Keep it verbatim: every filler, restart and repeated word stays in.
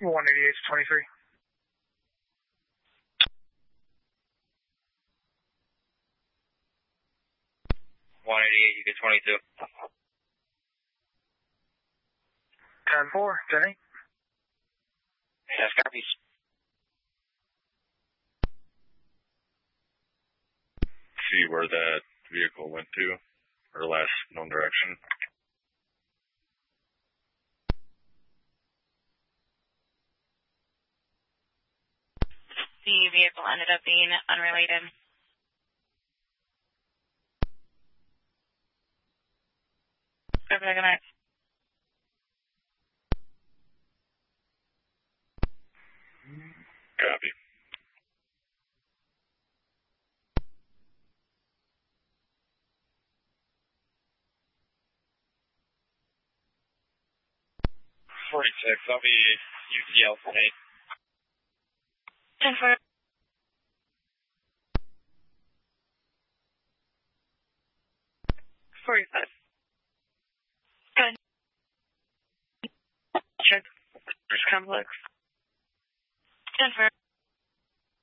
one eighty-eight to twenty-three. one eighty-eight, you get twenty-two. ten four, Jenny. Yes, copies. See where that vehicle went to, or last known direction. The vehicle ended up being unrelated. Good night. Copy. forty-six, I'll be U T L for eight. ten four. forty-five. Good. Check. Complex. ten four.